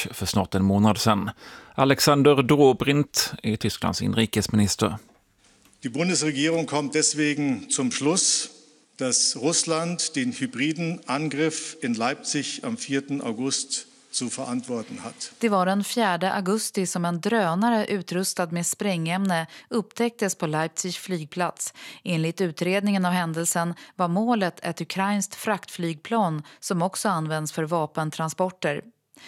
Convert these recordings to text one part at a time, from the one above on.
Leipzig för snart en månad sedan. Alexander Dobrindt är Tysklands inrikesminister. Die Bundesregierung kommt deswegen zum Schluss, dass Russland den hybriden Angriff in Leipzig am 4. August zu verantworten hat. Det var den 4 augusti som en drönare utrustad med sprängämne upptäcktes på Leipzigs flygplats. Enligt utredningen av händelsen var målet ett ukrainskt fraktflygplan som också används för vapentransporter.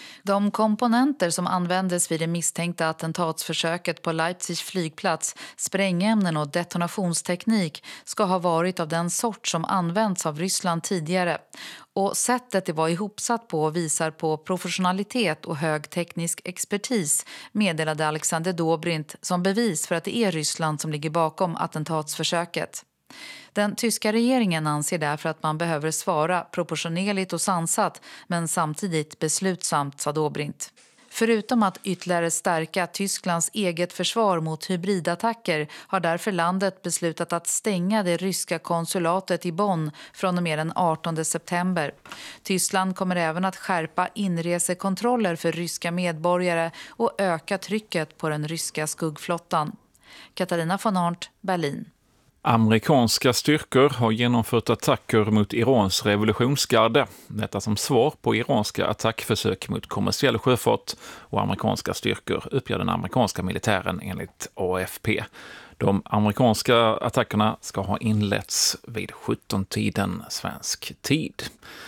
De komponenter som användes vid det misstänkta attentatsförsöket på Leipzigs flygplats, sprängämnen och detonationsteknik, ska ha varit av den sort som använts av Ryssland tidigare. Och sättet det var ihopsatt på visar på professionalitet och hög teknisk expertis, meddelade Alexander Dobrindt som bevis för att det är Ryssland som ligger bakom attentatsförsöket. Den tyska regeringen anser därför att man behöver svara proportionerligt och sansat, men samtidigt beslutsamt, sa Dobrindt. Förutom att ytterligare stärka Tysklands eget försvar mot hybridattacker har därför landet beslutat att stänga det ryska konsulatet i Bonn från och med den 18 september. Tyskland kommer även att skärpa inresekontroller för ryska medborgare och öka trycket på den ryska skuggflottan. Katarina von Arndt, Berlin. Amerikanska styrkor har genomfört attacker mot Irans revolutionsgarde. Detta som svar på iranska attackförsök mot kommersiell sjöfart och amerikanska styrkor, uppger den amerikanska militären enligt AFP. De amerikanska attackerna ska ha inletts vid 17-tiden svensk tid.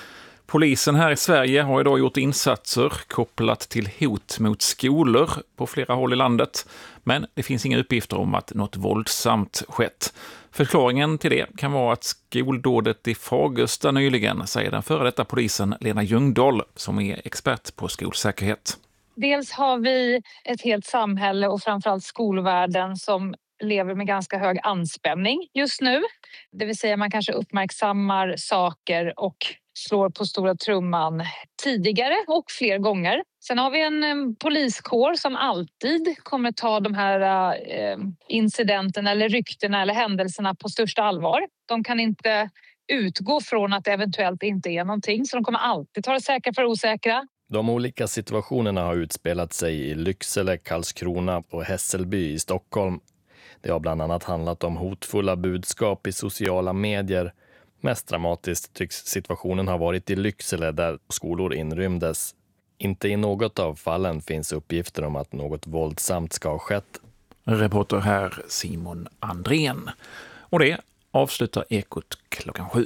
Polisen här i Sverige har idag gjort insatser kopplat till hot mot skolor på flera håll i landet. Men det finns inga uppgifter om att något våldsamt skett. Förklaringen till det kan vara att skoldådet i Fagersta nyligen, säger den före detta polisen Lena Ljungdahl som är expert på skolsäkerhet. Dels har vi ett helt samhälle och framförallt skolvärlden som lever med ganska hög anspänning just nu. Det vill säga man kanske uppmärksammar saker och slår på stora trumman tidigare och fler gånger. Sen har vi en poliskår som alltid kommer ta de här incidenterna eller ryktena eller händelserna på största allvar. De kan inte utgå från att det eventuellt inte är någonting, så de kommer alltid ta det säkra för osäkra. De olika situationerna har utspelat sig i Lycksele, Karlskrona och Hässelby i Stockholm. Det har bland annat handlat om hotfulla budskap i sociala medier. Mest dramatiskt tycks situationen ha varit i Lycksele där skolor inrymdes. Inte i något av fallen finns uppgifter om att något våldsamt ska ha skett. Reporter här Simon Andrén. Och det avslutar Ekot 7.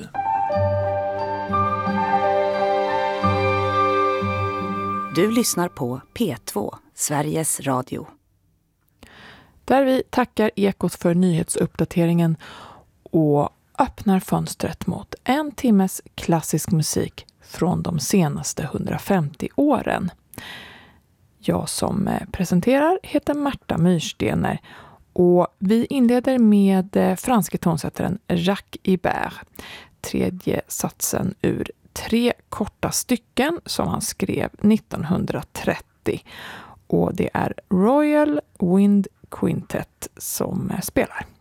Du lyssnar på P2, Sveriges Radio. Där vi tackar Ekot för nyhetsuppdateringen och öppnar fönstret mot en timmes klassisk musik från de senaste 150 åren. Jag som presenterar heter Märta Myrstener och vi inleder med franske tonsättaren Jacques Ibert. Tredje satsen ur 3 korta stycken som han skrev 1930. Och det är Royal Wind Quintet som spelar.